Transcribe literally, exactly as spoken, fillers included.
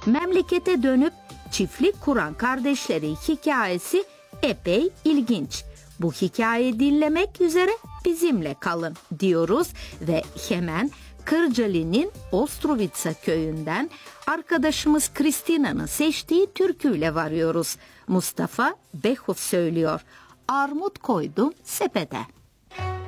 Memlekete dönüp çiftlik kuran kardeşleri hikayesi epey ilginç. Bu hikayeyi dinlemek üzere bizimle kalın diyoruz ve hemen Kırcaali'nin Ostrovitsa köyünden arkadaşımız Kristina'nın seçtiği türküyle varıyoruz. Mustafa Behuf söylüyor. Armut koydum sepete.